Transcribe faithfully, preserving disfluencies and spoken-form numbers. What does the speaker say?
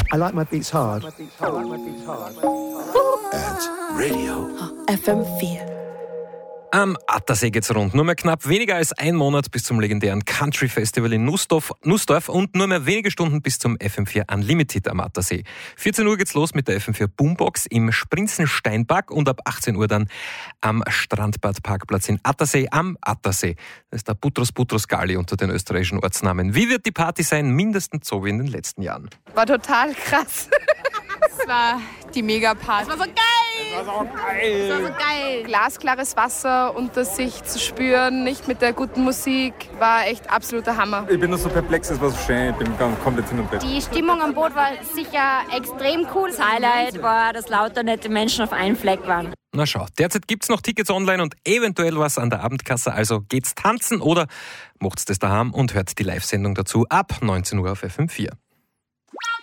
I like my beats hard. At Radio F M vier. Am Attersee geht's rund. Nur mehr knapp weniger als ein Monat bis zum legendären Country Festival in Nussdorf, Nussdorf und nur mehr wenige Stunden bis zum F M vier Unlimited am Attersee. vierzehn Uhr geht's los mit der F M vier Boombox im Sprinzensteinpark und ab achtzehn Uhr dann am Strandbadparkplatz in Attersee am Attersee. Das ist der Butros Butros Gali unter den österreichischen Ortsnamen. Wie wird die Party sein? Mindestens so wie in den letzten Jahren. War total krass. Das war die Mega-Party. Das war so geil! Das war so geil! Das war so geil! Glasklares Wasser unter sich zu spüren, nicht mit der guten Musik, war echt absoluter Hammer. Ich bin nur so perplex, es war so schön, ich bin komplett hin und weg. Die Stimmung am Boot war sicher extrem cool. Das Highlight war, dass lauter nette Menschen auf einem Fleck waren. Na schau, derzeit gibt's noch Tickets online und eventuell was an der Abendkasse, also geht's tanzen oder macht's das daheim und hört die Live-Sendung dazu ab neunzehn Uhr auf F M vier.